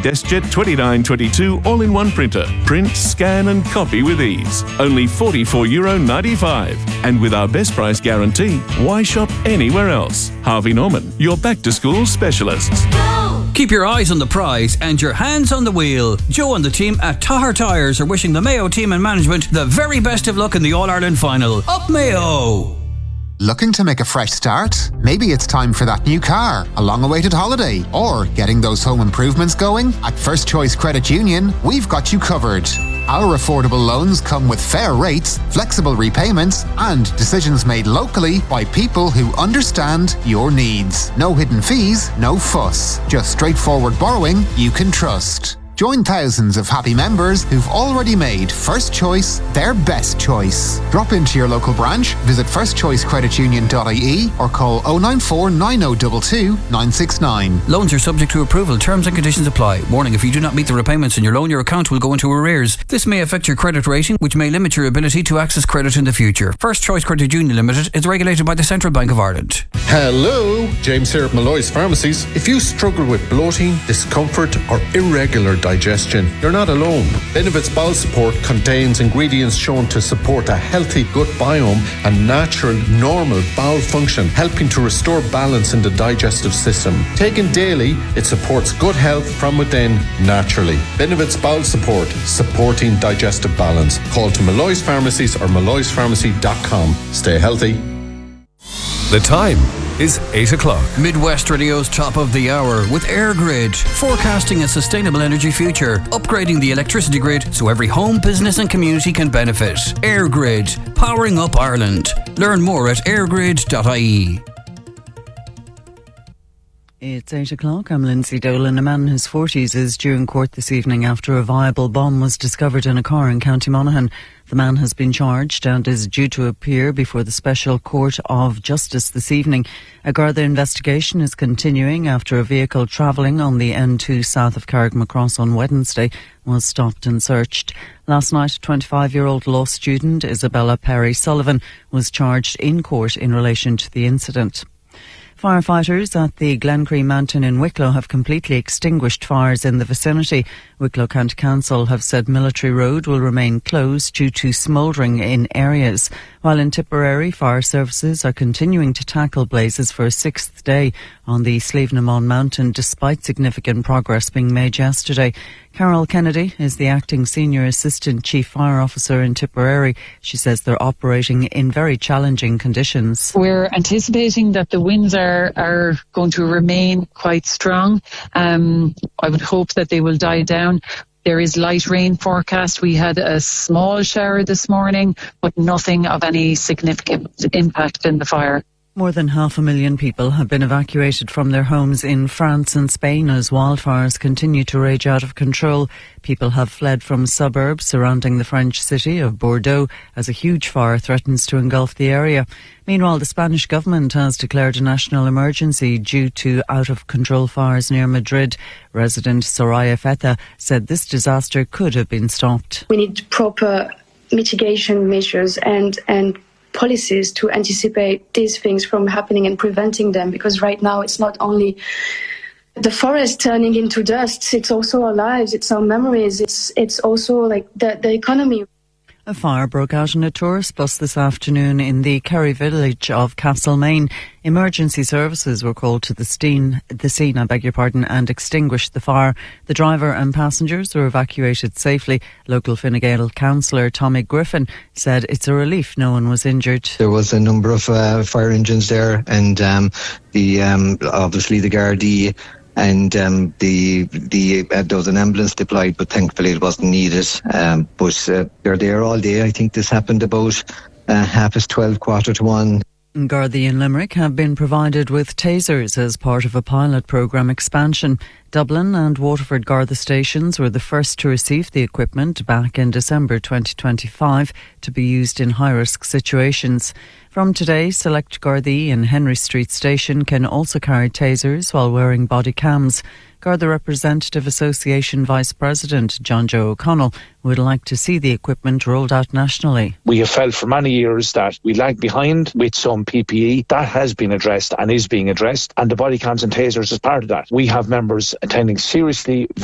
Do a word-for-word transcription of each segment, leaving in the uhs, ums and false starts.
DeskJet twenty-nine twenty-two all-in-one printer. Print, scan and copy with ease. Only forty-four euro ninety-five. And with our best price guarantee, why shop anywhere else? Harvey Norman, your back-to-school specialists. Keep your eyes on the prize and your hands on the wheel. Joe and the team at Tahar Tyres are wishing the Mayo team and management the very best of luck in the All-Ireland final. Up Mayo! Looking to make a fresh start? Maybe it's time for that new car, a long-awaited holiday, or getting those home improvements going? At First Choice Credit Union, we've got you covered. Our affordable loans come with fair rates, flexible repayments, and decisions made locally by people who understand your needs. No hidden fees, no fuss. Just straightforward borrowing you can trust. Join thousands of happy members who've already made First Choice their best choice. Drop into your local branch, visit first choice credit union dot I E or call oh nine four nine oh two two nine six nine. Loans are subject to approval. Terms and conditions apply. Warning, if you do not meet the repayments in your loan, your account will go into arrears. This may affect your credit rating, which may limit your ability to access credit in the future. First Choice Credit Union Limited is regulated by the Central Bank of Ireland. Hello, James here at Malloy's Pharmacies. If you struggle with bloating, discomfort or irregular digestion, you're not alone. Benevit's Bowel Support contains ingredients shown to support a healthy gut biome and natural, normal bowel function, helping to restore balance in the digestive system. Taken daily, it supports gut health from within naturally. Benevit's Bowel Support, supporting digestive balance. Call to Malloy's Pharmacies or malloys pharmacy dot com. Stay healthy. The time is eight o'clock. Midwest Radio's top of the hour with EirGrid, forecasting a sustainable energy future, upgrading the electricity grid so every home, business and community can benefit. EirGrid, powering up Ireland. Learn more at air grid dot I E. It's eight o'clock. I'm Lindsay Dolan. A man in his forties is due in court this evening after a viable bomb was discovered in a car in County Monaghan. The man has been charged and is due to appear before the Special Court of Justice this evening. A Garda investigation is continuing after a vehicle travelling on the N two south of Carrickmacross on Wednesday was stopped and searched. Last night, twenty-five-year-old law student Isabella Perry Sullivan was charged in court in relation to the incident. Firefighters at the Glencree Mountain in Wicklow have completely extinguished fires in the vicinity. Wicklow County Council have said Military Road will remain closed due to smouldering in areas, while in Tipperary, fire services are continuing to tackle blazes for a sixth day on the Slievenamon Mountain, despite significant progress being made yesterday. Carol Kennedy is the acting Senior Assistant Chief Fire Officer in Tipperary. She says they're operating in very challenging conditions. We're anticipating that the winds are, are going to remain quite strong. Um, I would hope that they will die down. There is light rain forecast. We had a small shower this morning, but nothing of any significant impact in the fire. More than half a million people have been evacuated from their homes in France and Spain as wildfires continue to rage out of control. People have fled from suburbs surrounding the French city of Bordeaux as a huge fire threatens to engulf the area. Meanwhile, the Spanish government has declared a national emergency due to out-of-control fires near Madrid. Resident Soraya Feta said this disaster could have been stopped. We need proper mitigation measures and and policies to anticipate these things from happening and preventing them, because right now it's not only the forest turning into dust, it's also our lives, it's our memories, it's it's also like the, the economy. A fire broke out in a tourist bus this afternoon in the Kerry village of Castlemaine. Emergency services were called to the scene, the scene, I beg your pardon, and extinguished the fire. The driver and passengers were evacuated safely. Local Fine Gael councillor Tommy Griffin said it's a relief no one was injured. There was a number of uh, fire engines there, and um, the um, obviously the Gardaí. And um, the the uh, there was an ambulance deployed, but thankfully it wasn't needed. Um, but uh, they're there all day. I think this happened about uh, half past twelve, quarter to one. Gardaí in Limerick have been provided with tasers as part of a pilot programme expansion. Dublin and Waterford Garda stations were the first to receive the equipment back in December twenty twenty-five to be used in high-risk situations. From today, select Gardaí in Henry Street Station can also carry tasers while wearing body cams. Garda Representative Association Vice President John Joe O'Connell would like to see the equipment rolled out nationally. We have felt for many years that we lag behind with some P P E. That has been addressed and is being addressed, and the body cams and tasers is part of that. We have members attending seriously violent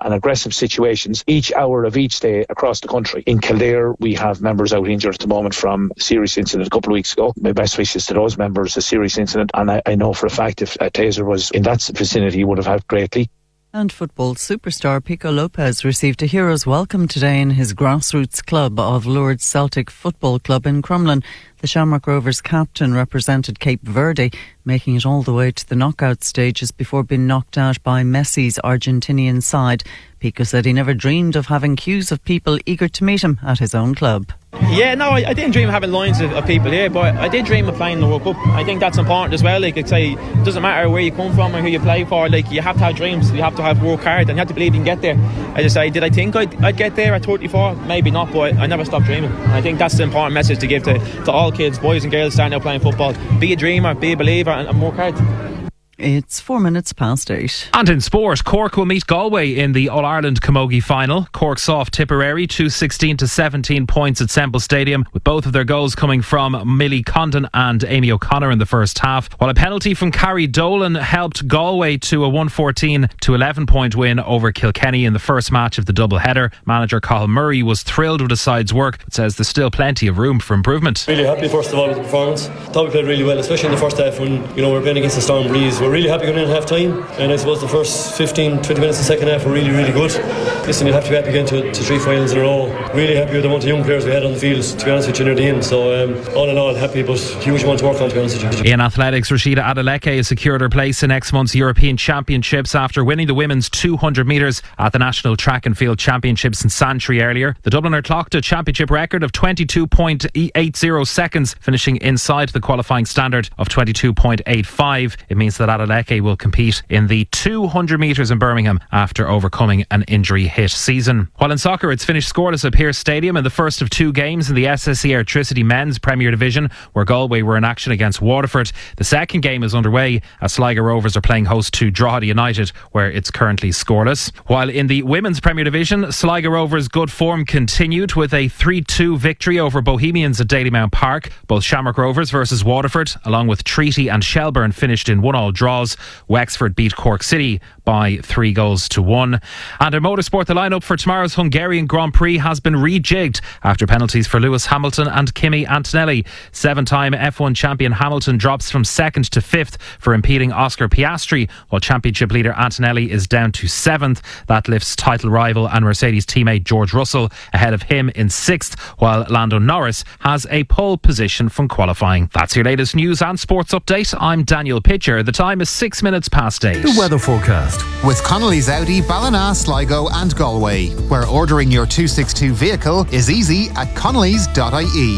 and aggressive situations each hour of each day across the country. In Kildare, we have members out injured at the moment from a serious incident a couple of weeks ago. My best wishes to those members, a serious incident, and I, I know for a fact if a taser was in that vicinity, he would have helped greatly. And football superstar Pico Lopez received a hero's welcome today in his grassroots club of Lourdes Celtic Football Club in Crumlin. The Shamrock Rovers captain represented Cape Verde, making it all the way to the knockout stages before being knocked out by Messi's Argentinian side. Pico said he never dreamed of having queues of people eager to meet him at his own club. Yeah, no, I, I didn't dream of having lines of, of people here, but I did dream of playing the World Cup. I think that's important as well. Like I say, it doesn't matter where you come from or who you play for. Like, you have to have dreams, you have to have work hard, and you have to believe you can get there. As I say, did I think I'd, I'd get there at thirty-four? Maybe not, but I never stopped dreaming. I think that's the important message to give to, to all kids, boys and girls starting out playing football. Be a dreamer, be a believer, and, and work hard. It's four minutes past eight. And in sport, Cork will meet Galway in the All-Ireland Camogie final. Cork soft Tipperary two sixteen to seventeen points at Semple Stadium, with both of their goals coming from Millie Condon and Amy O'Connor in the first half, while a penalty from Carrie Dolan helped Galway to a one fourteen to eleven point win over Kilkenny in the first match of the double-header. Manager Cathal Murray was thrilled with the side's work, but says there's still plenty of room for improvement. Really happy first of all with the performance. Thought we played really well, especially in the first half when, you know, we were playing against the storm breeze. We're really happy going in at half time, and I suppose the first fifteen twenty minutes of the second half were really really good. Listen, you'll have to be happy again to, to three finals in a row. Really happy with the amount of young players we had on the field, to be honest with you, near the end. So um, all in all happy, but huge amount to work on, to be honest with you. In athletics, Rashida Adeleke has secured her place in next month's European Championships after winning the women's two hundred metres at the National Track and Field Championships in Santry earlier. The Dubliner clocked a championship record of twenty-two point eight zero seconds, finishing inside the qualifying standard of twenty-two point eight five. It means that Adeleke will compete in the two hundred metres in Birmingham after overcoming an injury-hit season. While in soccer, it's finished scoreless at Pearse Stadium in the first of two games in the S S E Airtricity Men's Premier Division, where Galway were in action against Waterford. The second game is underway as Sligo Rovers are playing host to Drogheda United, where it's currently scoreless. While in the Women's Premier Division, Sligo Rovers' good form continued with a three two victory over Bohemians at Dalymount Park. Both Shamrock Rovers versus Waterford, along with Treaty and Shelburne, finished in one-all draws. Wexford beat Cork City by three goals to one. And in motorsport, the lineup for tomorrow's Hungarian Grand Prix has been rejigged after penalties for Lewis Hamilton and Kimi Antonelli. Seven-time F one champion Hamilton drops from second to fifth for impeding Oscar Piastri, while championship leader Antonelli is down to seventh. That lifts title rival and Mercedes teammate George Russell ahead of him in sixth, while Lando Norris has a pole position from qualifying. That's your latest news and sports update. I'm Daniel Pitcher. The time is six minutes past eight. The weather forecast with Connolly's Audi, Ballina, Sligo and Galway, where ordering your two sixty-two vehicle is easy at connollys dot I E.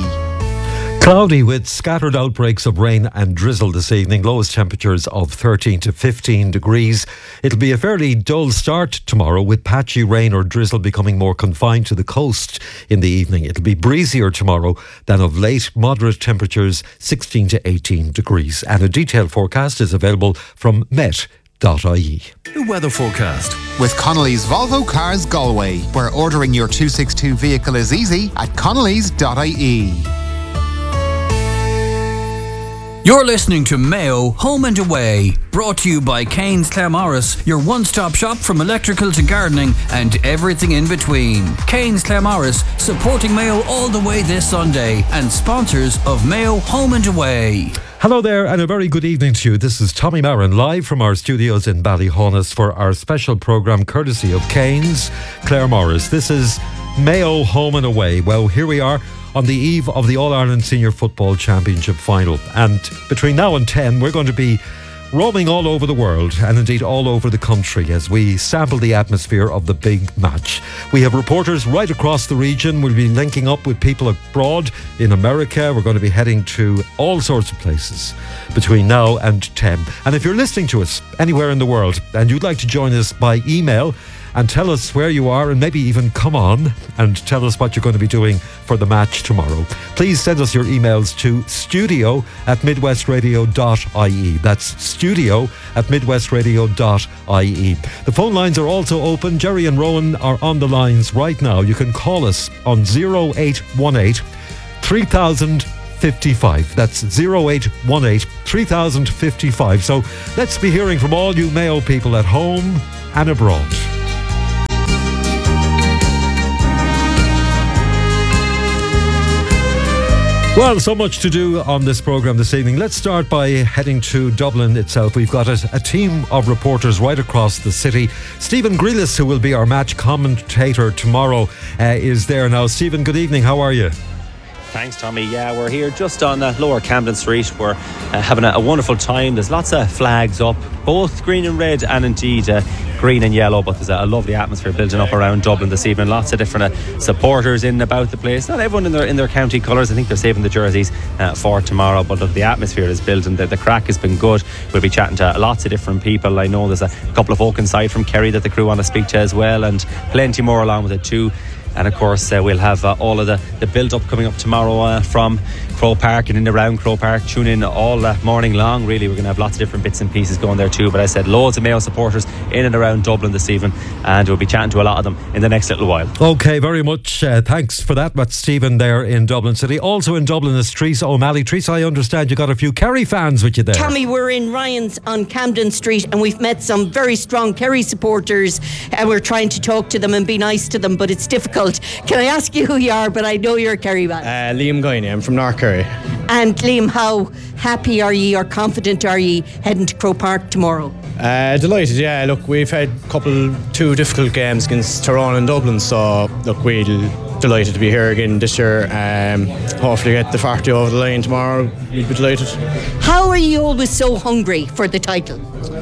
Cloudy with scattered outbreaks of rain and drizzle this evening. Lowest temperatures of thirteen to fifteen degrees. It'll be a fairly dull start tomorrow, with patchy rain or drizzle becoming more confined to the coast in the evening. It'll be breezier tomorrow than of late. Moderate temperatures sixteen to eighteen degrees. And a detailed forecast is available from met dot I E. The weather forecast with Connolly's Volvo Cars Galway, where ordering your two sixty-two vehicle is easy at connollys dot I E. You're listening to Mayo Home and Away, brought to you by Kane's Claremorris, your one-stop shop from electrical to gardening and everything in between. Kane's Claremorris, supporting Mayo all the way this Sunday, and sponsors of Mayo Home and Away. Hello there, and a very good evening to you. This is Tommy Marin, live from our studios in Ballyhonus for our special programme courtesy of Kane's Claremorris. This is Mayo Home and Away. Well, here we are on the eve of the All-Ireland Senior Football Championship final. And between now and ten, we're going to be roaming all over the world and indeed all over the country as we sample the atmosphere of the big match. We have reporters right across the region. We'll be linking up with people abroad in America. We're going to be heading to all sorts of places between now and ten. And if you're listening to us anywhere in the world and you'd like to join us by email and tell us where you are, and maybe even come on and tell us what you're going to be doing for the match tomorrow, please send us your emails to studio at midwestradio dot I E. That's studio at midwestradio dot I E. The phone lines are also open. Jerry and Rowan are on the lines right now. You can call us on oh eight one eight, three thousand fifty-five. That's oh eight one eight, three thousand fifty-five. So let's be hearing from all you Mayo people at home and abroad. Well, so much to do on this programme this evening. Let's start by heading to Dublin itself. We've got a, a team of reporters right across the city. Stephen Grealis, who will be our match commentator tomorrow, uh, is there now. Stephen, good evening. How are you? Thanks, Tommy. Yeah, we're here just on uh, Lower Camden Street. We're uh, having a, a wonderful time. There's lots of flags up, both green and red, and indeed uh, green and yellow. But there's a, a lovely atmosphere building up around Dublin this evening. Lots of different uh, supporters in and about the place. Not everyone in their in their county colours. I think they're saving the jerseys uh, for tomorrow. But look, the atmosphere is building. The, the crack has been good. We'll be chatting to lots of different people. I know there's a couple of folk inside from Kerry that the crew want to speak to as well, and plenty more along with it too. And of course uh, we'll have uh, all of the, the build-up coming up tomorrow uh, from Croke Park and in around Croke Park. Tune in all uh, morning long. Really, we're going to have lots of different bits and pieces going there too. But I said loads of Mayo supporters in and around Dublin this evening, and we'll be chatting to a lot of them in the next little while. Okay, very much. Uh, thanks for that. That's Stephen there in Dublin City. Also in Dublin is Teresa O'Malley. Teresa, I understand you got a few Kerry fans with you there. Tommy, we're in Ryan's on Camden Street, and we've met some very strong Kerry supporters, and we're trying to talk to them and be nice to them, but it's difficult. Can I ask you who you are? But I know you're a Kerry man. Uh, Liam Guiney, I'm from North Kerry. And Liam, how happy are you or confident are you heading to Croke Park tomorrow? Uh, delighted, yeah. Look, we've had a couple, two difficult games against Tyrone and Dublin, so look, we're delighted to be here again this year. Um, hopefully get the forty over the line tomorrow. We'd be delighted. How are you always so hungry for the title?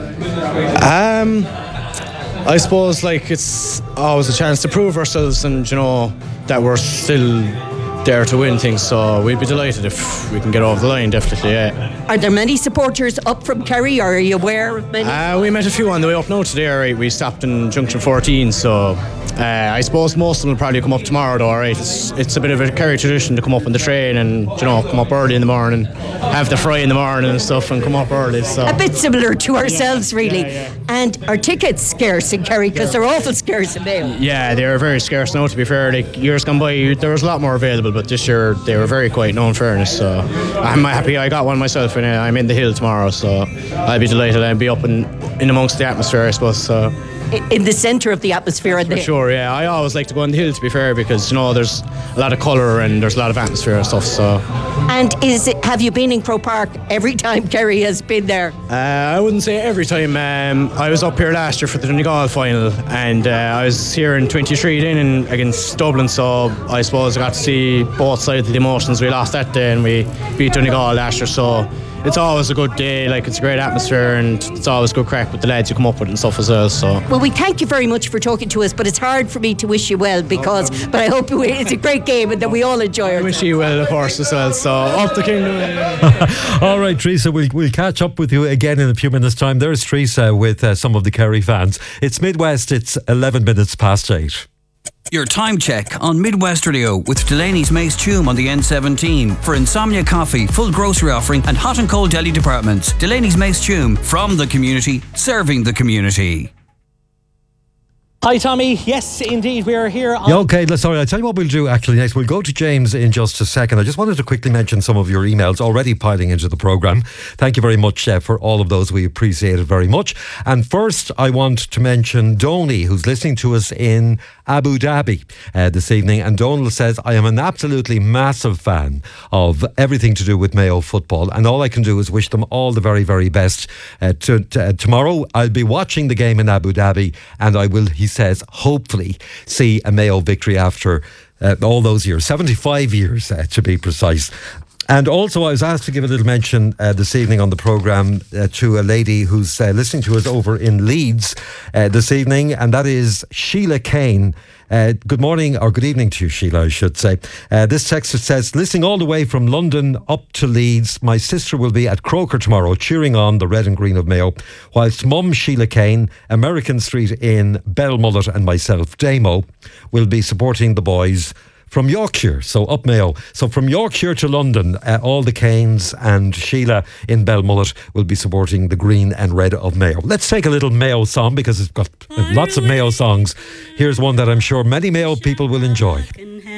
Um... I suppose like it's always a chance to prove ourselves, and you know that we're still there to win things, so we'd be delighted if we can get over the line, definitely, yeah. Are there many supporters up from Kerry, or are you aware of many? Uh, we met a few on the way up now today, right? We stopped in Junction fourteen, so uh, I suppose most of them will probably come up tomorrow though, right? It's, it's a bit of a Kerry tradition to come up on the train and, you know, come up early in the morning, have the fry in the morning and stuff, and come up early, so. A bit similar to ourselves, yeah, really. Yeah, yeah. And are tickets scarce in Kerry? Because they're awful scarce in Mayo. Yeah, they're very scarce now, to be fair. Like, years gone by, there was a lot more available, but this year they were very quiet, no, in fairness, so I'm happy I got one myself, and I'm in the hill tomorrow, so I'll be delighted. I'll be up in, in amongst the atmosphere, I suppose, so. In the centre of the atmosphere. For sure, yeah. I always like to go on the hill, to be fair, because, you know, there's a lot of colour and there's a lot of atmosphere and stuff, so. And is it, have you been in Croke Park every time Kerry has been there? Uh, I wouldn't say every time. Um, I was up here last year for the Donegal final, and uh, I was here in twenty-three then in, against Dublin, so I suppose I got to see both sides of the emotions. We lost that day and we beat Donegal last year, so it's always a good day. Like, it's a great atmosphere, and it's always good crack with the lads you come up with and stuff as well, so. Well, we thank you very much for talking to us, but it's hard for me to wish you well, because but I hope it's a great game and that we all enjoy it. I wish you well, of course, as well, so up the kingdom. All right, Teresa, we'll, we'll catch up with you again in a few minutes' time. There's Teresa with uh, some of the Kerry fans. It's Midwest, it's eleven minutes past eight. Your time check on Midwest Radio with Delaney's Mace Tume on the N seventeen. For Insomnia Coffee, full grocery offering and hot and cold deli departments. Delaney's Mace Tume, from the community, serving the community. Hi Tommy, yes indeed, we are here on... Yeah, okay, sorry, I'll tell you what we'll do actually next. We'll go to James in just a second. I just wanted to quickly mention some of your emails already piling into the programme. Thank you very much uh, for all of those, we appreciate it very much. And first I want to mention Donny, who's listening to us in Abu Dhabi uh, this evening, and Donald says, I am an absolutely massive fan of everything to do with Mayo football, and all I can do is wish them all the very, very best. Uh, to, to, uh, tomorrow I'll be watching the game in Abu Dhabi, and I will, he says, hopefully see a Mayo victory after uh, all those years, seventy-five years uh, to be precise. And also I was asked to give a little mention uh, this evening on the programme uh, to a lady who's uh, listening to us over in Leeds uh, this evening, and that is Sheila Kane. Uh, good morning, or good evening to you, Sheila, I should say. Uh, this texter says, listening all the way from London up to Leeds, my sister will be at Croker tomorrow cheering on the red and green of Mayo, whilst mum Sheila Kane, American Street in Belmullet, and myself, Damo, will be supporting the boys from Yorkshire, so up Mayo. So from Yorkshire to London, uh, all the Canes and Sheila in Belmullet will be supporting the green and red of Mayo. Let's take a little Mayo song, because it's got lots of Mayo songs. Here's one that I'm sure many Mayo people will enjoy.